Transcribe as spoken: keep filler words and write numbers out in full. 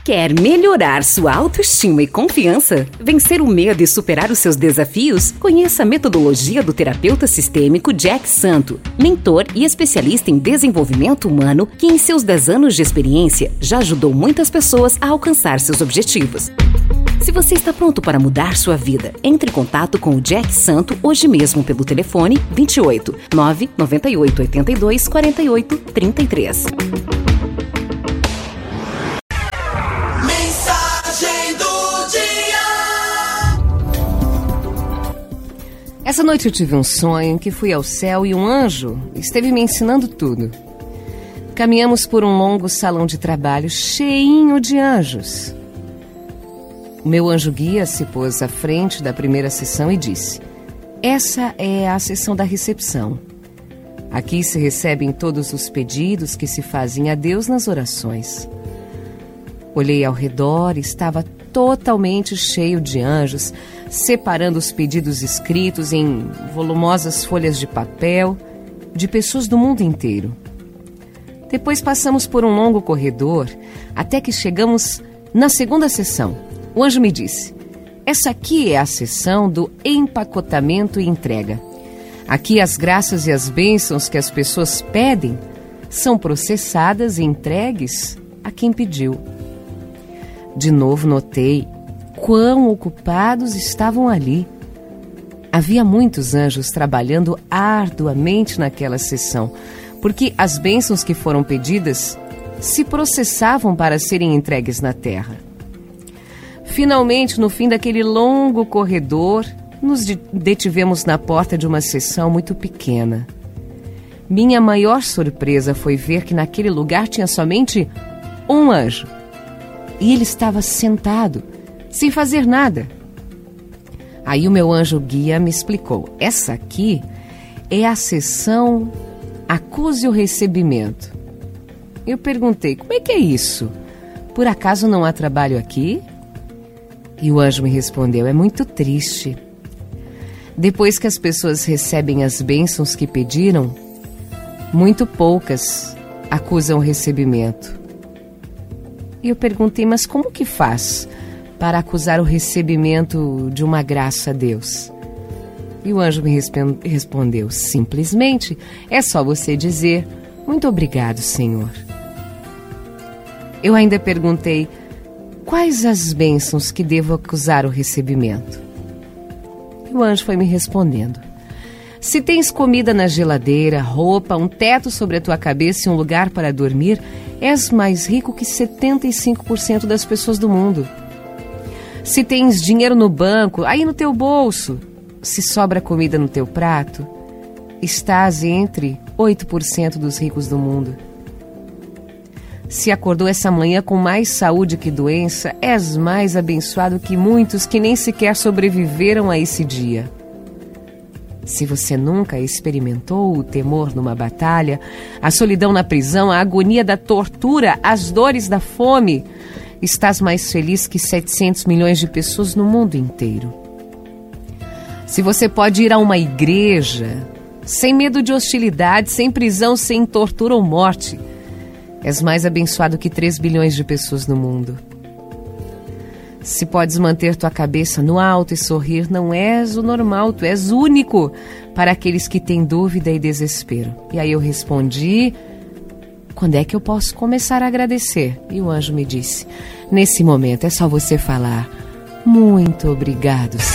Quer melhorar sua autoestima e confiança? Vencer o medo e superar os seus desafios? Conheça a metodologia do terapeuta sistêmico Jack Santo, mentor e especialista em desenvolvimento humano, que em seus dez anos de experiência já ajudou muitas pessoas a alcançar seus objetivos. Se você está pronto para mudar sua vida, entre em contato com o Jack Santo hoje mesmo pelo telefone vinte e oito, nove nove oito oito dois, quatro oito três três. Essa noite eu tive um sonho que fui ao céu e um anjo esteve me ensinando tudo. Caminhamos por um longo salão de trabalho cheinho de anjos. O meu anjo guia se pôs à frente da primeira sessão e disse: essa é a sessão da recepção. Aqui se recebem todos os pedidos que se fazem a Deus nas orações. Olhei ao redor e estava totalmente cheio de anjos, separando os pedidos escritos em volumosas folhas de papel, de pessoas do mundo inteiro. Depois passamos por um longo corredor, até que chegamos na segunda sessão. O anjo me disse: essa aqui é a sessão do empacotamento e entrega. Aqui as graças e as bênçãos que as pessoas pedem são processadas e entregues a quem pediu. De novo notei quão ocupados estavam ali. Havia muitos anjos trabalhando arduamente naquela sessão, porque as bênçãos que foram pedidas se processavam para serem entregues na terra. Finalmente, no fim daquele longo corredor, nos detivemos na porta de uma sessão muito pequena. Minha maior surpresa foi ver que naquele lugar tinha somente um anjo. E ele estava sentado, sem fazer nada. Aí o meu anjo guia me explicou: essa aqui é a sessão Acuse o Recebimento. Eu perguntei: como é que é isso? Por acaso não há trabalho aqui? E o anjo me respondeu: é muito triste. Depois que as pessoas recebem as bênçãos que pediram, muito poucas acusam o recebimento. E eu perguntei: mas como que faz para acusar o recebimento de uma graça a Deus? E o anjo me resp- respondeu: simplesmente é só você dizer: muito obrigado, Senhor. Eu ainda perguntei: quais as bênçãos que devo acusar o recebimento? E o anjo foi me respondendo: se tens comida na geladeira, roupa, um teto sobre a tua cabeça e um lugar para dormir, és mais rico que setenta e cinco por cento das pessoas do mundo. Se tens dinheiro no banco, aí no teu bolso, se sobra comida no teu prato, estás entre oito por cento dos ricos do mundo. Se acordou essa manhã com mais saúde que doença, és mais abençoado que muitos que nem sequer sobreviveram a esse dia. Se você nunca experimentou o temor numa batalha, a solidão na prisão, a agonia da tortura, as dores da fome, estás mais feliz que setecentos milhões de pessoas no mundo inteiro. Se você pode ir a uma igreja, sem medo de hostilidade, sem prisão, sem tortura ou morte, és mais abençoado que três bilhões de pessoas no mundo. Se podes manter tua cabeça no alto e sorrir, não és o normal, tu és único para aqueles que têm dúvida e desespero. E aí eu respondi: quando é que eu posso começar a agradecer? E o anjo me disse: nesse momento é só você falar: muito obrigado, Senhor.